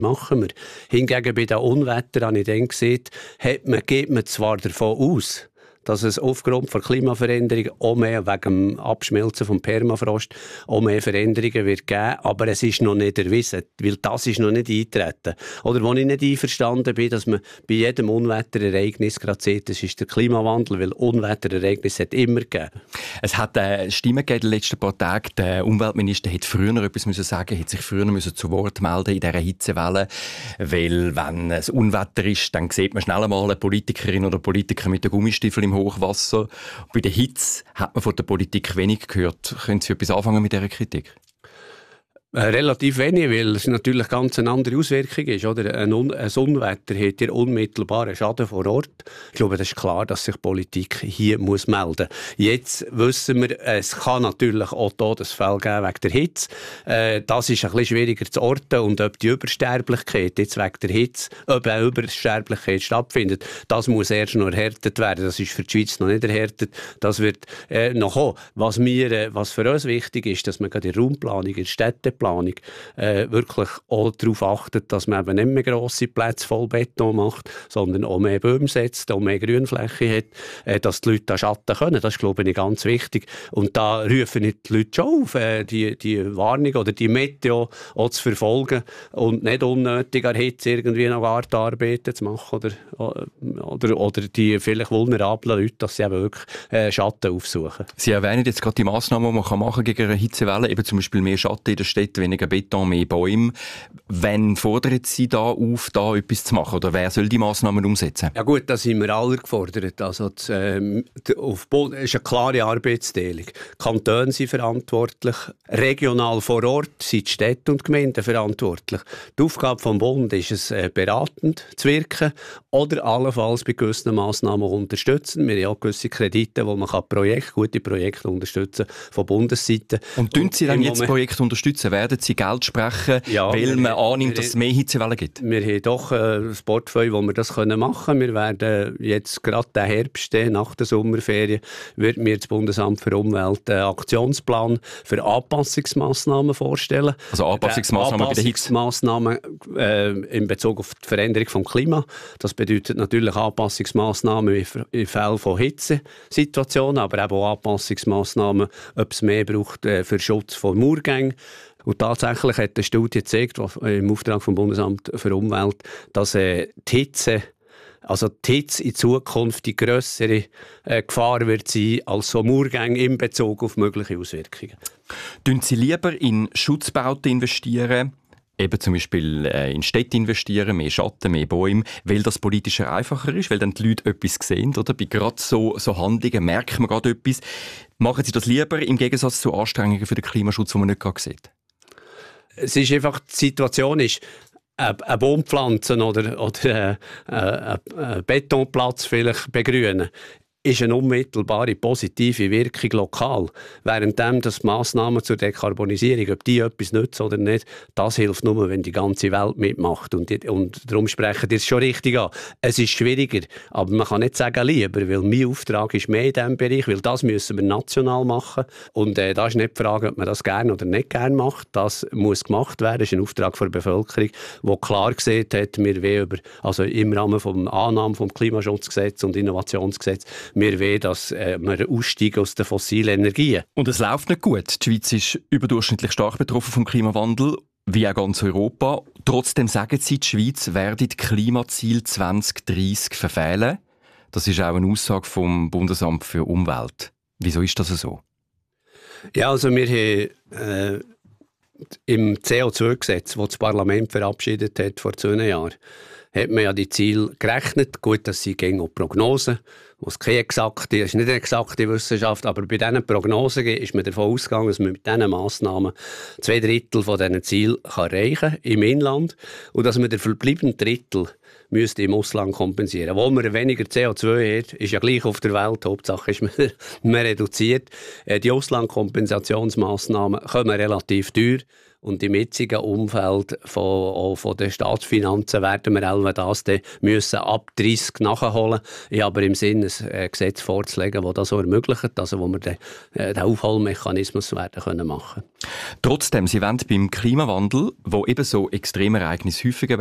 machen wir. Hingegen bei den Unwettern, habe ich dann gesehen, geht man zwar davon aus, dass es aufgrund der Klimaveränderung auch mehr wegen dem Abschmelzen vom Permafrost auch mehr Veränderungen wird geben, aber es ist noch nicht erwiesen, weil das ist noch nicht eingetreten. Oder wo ich nicht einverstanden bin, dass man bei jedem Unwetterereignis gerade sieht, das ist der Klimawandel, weil Unwetterereignisse hat immer gegeben. Es hat Stimmen gegeben in den letzten paar Tagen. Der Umweltminister hätte früher etwas müssen sagen, hätte sich früher müssen zu Wort melden in dieser Hitzewelle, weil wenn es Unwetter ist, dann sieht man schnell einmal eine Politikerin oder Politiker mit den Gummistiefeln im Hochwasser. Bei der Hitze hat man von der Politik wenig gehört. Können Sie etwas anfangen mit dieser Kritik? Relativ wenig, weil es natürlich ganz eine andere Auswirkung ist. Oder? Ein Unwetter hat ja unmittelbaren Schaden vor Ort. Ich glaube, das ist klar, dass sich Politik hier muss melden muss. Jetzt wissen wir, es kann natürlich auch Todesfälle geben wegen der Hitze. Das ist ein bisschen schwieriger zu orten. Und ob die Übersterblichkeit jetzt wegen der Hitze, ob eine Übersterblichkeit stattfindet, das muss erst noch erhärtet werden. Das ist für die Schweiz noch nicht erhärtet. Das wird noch kommen. Was für uns wichtig ist, dass man gerade in der Raumplanung, in der Städteplanung wirklich auch darauf achtet, dass man eben nicht mehr grosse Plätze voll Beton macht, sondern auch mehr Bäume setzt, auch mehr Grünfläche hat, dass die Leute da Schatten können. Das ist, glaube ich, ganz wichtig. Und da rufen die Leute schon auf, die Warnung oder die Meteo auch zu verfolgen und nicht unnötig an Hitze irgendwie noch Gartenarbeiten zu machen oder die vielleicht vulnerablen Leute, dass sie eben wirklich Schatten aufsuchen. Sie erwähnen jetzt gerade die Massnahmen, die man machen kann gegen eine Hitzewelle, eben zum Beispiel mehr Schatten in der Stadt, weniger Beton, mehr Bäume. Wann fordern Sie da auf, da etwas zu machen? Oder wer soll die Massnahmen umsetzen? Ja gut, da sind wir alle gefordert. Also ist eine klare Arbeitsteilung. Kantone sind verantwortlich. Regional vor Ort sind die Städte und Gemeinden verantwortlich. Die Aufgabe des Bundes ist es, beratend zu wirken oder allenfalls bei gewissen Massnahmen unterstützen. Wir haben auch gewisse Kredite, wo man gute Projekte unterstützen von Bundesseite. Und tun Sie dann jetzt Projekte unterstützen? Werden Sie Geld sprechen, ja, weil man annimmt, dass es mehr Hitzewellen gibt? Wir haben doch ein Portfolio, wo wir das machen können. Wir werden jetzt gerade den Herbst, nach der Sommerferien, wird mir das Bundesamt für Umwelt einen Aktionsplan für Anpassungsmaßnahmen vorstellen. Also Anpassungsmaßnahmen bei der Hitze? Anpassungsmaßnahmen in Bezug auf die Veränderung des Klimas. Das bedeutet natürlich Anpassungsmaßnahmen in Fällen von Hitzesituationen, aber eben auch Anpassungsmaßnahmen, ob es mehr braucht für Schutz vor Murgängen. Und tatsächlich hat eine Studie gezeigt, im Auftrag vom Bundesamt für Umwelt, dass die Hitze in Zukunft die grössere Gefahr wird sein als so Murgänge in Bezug auf mögliche Auswirkungen. Investieren Sie lieber in Schutzbauten investieren? Eben zum Beispiel in Städte investieren, mehr Schatten, mehr Bäume, weil das politisch einfacher ist, weil dann die Leute etwas sehen, oder? Bei gerade so Handlungen merkt man gerade etwas. Machen Sie das lieber im Gegensatz zu Anstrengungen für den Klimaschutz, die man nicht gerade sieht? Es ist einfach, die Situation ist, einen Baum pflanzen oder einen Betonplatz vielleicht begrünen, ist eine unmittelbare positive Wirkung lokal. Währenddem das Massnahmen zur Dekarbonisierung, ob die etwas nützen oder nicht, das hilft nur, wenn die ganze Welt mitmacht. Und darum sprechen die es schon richtig an. Es ist schwieriger, aber man kann nicht sagen lieber, weil mein Auftrag ist mehr in diesem Bereich, weil das müssen wir national machen. Und da ist nicht die Frage, ob man das gerne oder nicht gerne macht. Das muss gemacht werden. Das ist ein Auftrag für die Bevölkerung, die klar gesehen hat, wir wollen im Rahmen der Annahme des Klimaschutzgesetzes und Innovationsgesetzes, wir wollen, dass wir aussteigen aus den fossilen Energien. Und es läuft nicht gut. Die Schweiz ist überdurchschnittlich stark betroffen vom Klimawandel, wie auch ganz Europa. Trotzdem sagen Sie, die Schweiz werde die Klimaziele 2030 verfehlen. Das ist auch eine Aussage vom Bundesamt für Umwelt. Wieso ist das so? Ja, also wir haben im CO2-Gesetz, das das Parlament verabschiedet hat vor 2 Jahren, hat man ja die Ziele gerechnet. Gut, das sind auch Prognosen. Es ist nicht eine exakte Wissenschaft, aber bei diesen Prognosen ist man davon ausgegangen, dass man mit diesen Massnahmen 2/3 von diesen Zielen erreichen kann im Inland und dass man den verbleibenden Drittel müsste im Ausland kompensieren. Wo man weniger CO2 hat, ist ja gleich auf der Welt. Hauptsache ist man reduziert. Die Auslandkompensationsmaßnahmen kommen relativ teuer. Und im jetzigen Umfeld von den Staatsfinanzen werden wir auch das müssen ab 30 nachholen. Ich habe aber im Sinn, ein Gesetz vorzulegen, das das ermöglicht, also wo wir den Aufholmechanismus werden können machen. Trotzdem, Sie wollen beim Klimawandel, wo eben so Extremereignisse häufiger